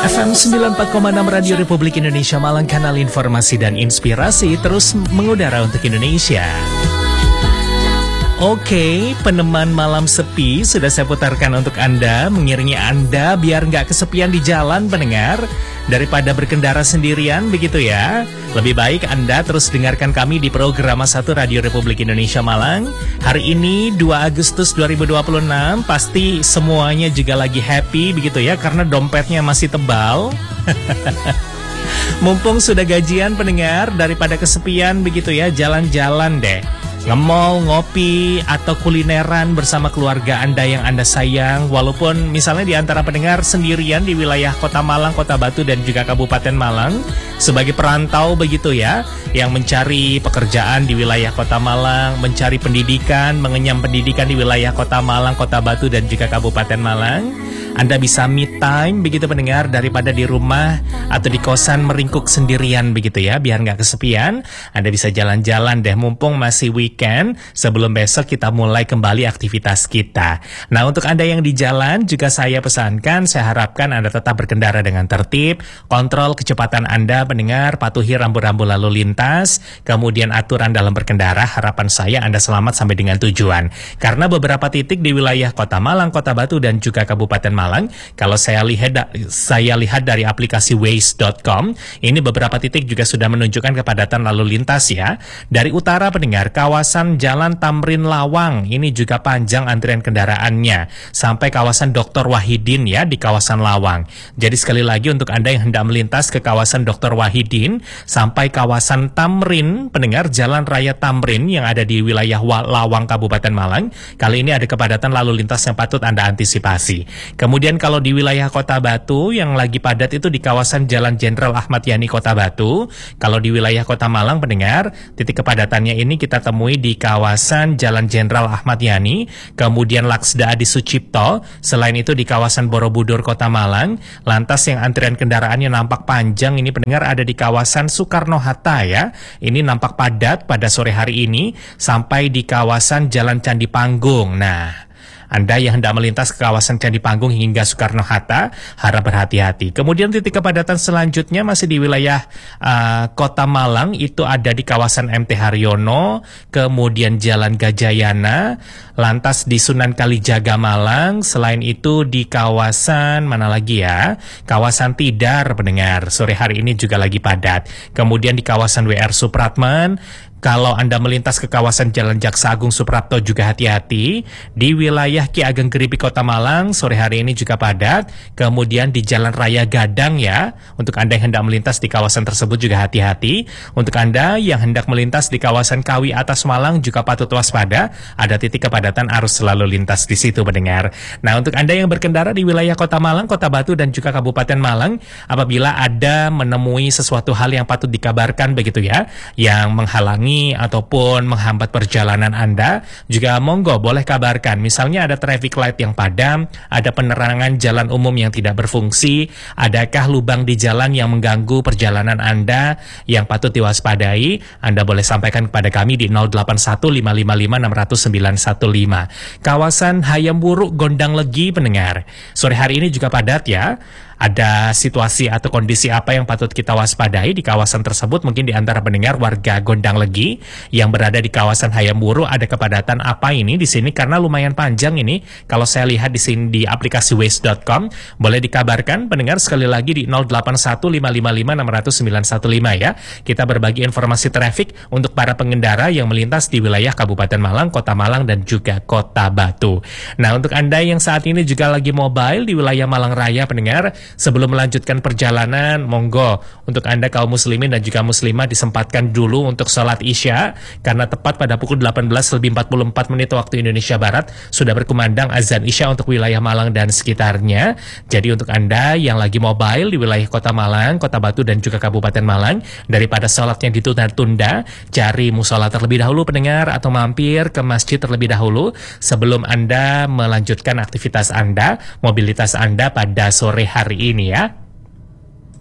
FM 94,6 Radio Republik Indonesia Malang, kanal informasi dan inspirasi terus mengudara untuk Indonesia. Oke, peneman malam sepi sudah saya putarkan untuk Anda, mengiringi Anda biar nggak kesepian di jalan pendengar. Daripada berkendara sendirian begitu ya, lebih baik Anda terus dengarkan kami di program 1 Radio Republik Indonesia Malang. Hari ini 2 Agustus 2026, pasti semuanya juga lagi happy begitu ya, karena dompetnya masih tebal. Mumpung sudah gajian pendengar, daripada kesepian begitu ya, jalan-jalan deh. Nge-mall, ngopi, atau kulineran bersama keluarga Anda yang Anda sayang. Walaupun misalnya di antara pendengar sendirian di wilayah Kota Malang, Kota Batu, dan juga Kabupaten Malang, sebagai perantau begitu ya, yang mencari pekerjaan di wilayah Kota Malang, mencari pendidikan, mengenyam pendidikan di wilayah Kota Malang, Kota Batu, dan juga Kabupaten Malang. Anda bisa me time begitu pendengar, daripada di rumah atau di kosan meringkuk sendirian begitu ya, biar nggak kesepian. Anda bisa jalan-jalan deh, mumpung masih weekend, sebelum besok kita mulai kembali aktivitas kita. Nah, untuk Anda yang di jalan juga saya pesankan, saya harapkan Anda tetap berkendara dengan tertib, kontrol kecepatan Anda pendengar, patuhi rambu-rambu lalu lintas, kemudian aturan dalam berkendara. Harapan saya Anda selamat sampai dengan tujuan. Karena beberapa titik di wilayah Kota Malang, Kota Batu, dan juga Kabupaten Malang, kalau saya lihat dari aplikasi Waze.com, ini beberapa titik juga sudah menunjukkan kepadatan lalu lintas ya. Dari utara pendengar, kawasan Jalan Tamrin Lawang, ini juga panjang antrian kendaraannya, sampai kawasan Dr. Wahidin ya, di kawasan Lawang. Jadi sekali lagi untuk Anda yang hendak melintas ke kawasan Dr. Wahidin, sampai kawasan Tamrin, pendengar, Jalan Raya Tamrin yang ada di wilayah Lawang, Kabupaten Malang, kali ini ada kepadatan lalu lintas yang patut Anda antisipasi. Kemudian kalau di wilayah Kota Batu yang lagi padat itu di kawasan Jalan Jenderal Ahmad Yani Kota Batu. Kalau di wilayah Kota Malang pendengar, titik kepadatannya ini kita temui di kawasan Jalan Jenderal Ahmad Yani, kemudian Laksda Adi Sucipto, selain itu di kawasan Borobudur Kota Malang. Lantas yang antrian kendaraannya nampak panjang ini pendengar ada di kawasan Soekarno-Hatta ya. Ini nampak padat pada sore hari ini sampai di kawasan Jalan Candi Panggung. Nah, Anda yang hendak melintas ke kawasan Candi Panggung hingga Soekarno-Hatta, harap berhati-hati. Kemudian titik kepadatan selanjutnya masih di wilayah Kota Malang, itu ada di kawasan MT Haryono, kemudian Jalan Gajayana, lantas di Sunan Kalijaga Malang, selain itu di kawasan mana lagi ya? Kawasan Tidar pendengar, sore hari ini juga lagi padat. Kemudian di kawasan WR Supratman. Kalau Anda melintas ke kawasan Jalan Jaksa Agung Suprapto juga hati-hati. Di wilayah Ki Ageng Geripi Kota Malang, sore hari ini juga padat. Kemudian di Jalan Raya Gadang ya, untuk Anda yang hendak melintas di kawasan tersebut juga hati-hati. Untuk Anda yang hendak melintas di kawasan Kawi Atas Malang juga patut waspada. Ada titik kepadatan arus lalu lintas di situ pendengar. Nah, untuk Anda yang berkendara di wilayah Kota Malang, Kota Batu, dan juga Kabupaten Malang, apabila ada menemui sesuatu hal yang patut dikabarkan begitu ya, yang menghalangi ataupun menghambat perjalanan Anda, juga monggo boleh kabarkan. Misalnya ada traffic light yang padam, ada penerangan jalan umum yang tidak berfungsi, adakah lubang di jalan yang mengganggu perjalanan Anda yang patut diwaspadai, Anda boleh sampaikan kepada kami di 081555600915. Kawasan Hayam Wuruk Gondang Legi pendengar, sore hari ini juga padat ya. Ada situasi atau kondisi apa yang patut kita waspadai di kawasan tersebut? Mungkin di antara pendengar warga Gondang Legi yang berada di kawasan Hayam Wuruk, ada kepadatan apa ini di sini? Karena lumayan panjang ini. Kalau saya lihat di sini di aplikasi Waze.com, boleh dikabarkan pendengar sekali lagi di 081555600915 ya. Kita berbagi informasi traffic untuk para pengendara yang melintas di wilayah Kabupaten Malang, Kota Malang, dan juga Kota Batu. Nah, untuk Anda yang saat ini juga lagi mobile di wilayah Malang Raya pendengar, sebelum melanjutkan perjalanan, monggo untuk Anda kaum muslimin dan juga muslimah disempatkan dulu untuk sholat isya, karena tepat pada pukul 18:44 waktu Indonesia Barat sudah berkumandang azan isya untuk wilayah Malang dan sekitarnya. Jadi untuk Anda yang lagi mobile di wilayah Kota Malang, Kota Batu, dan juga Kabupaten Malang, daripada sholatnya ditunda-tunda, cari musola terlebih dahulu pendengar, atau mampir ke masjid terlebih dahulu sebelum Anda melanjutkan aktivitas Anda, mobilitas Anda pada sore hari ini ya.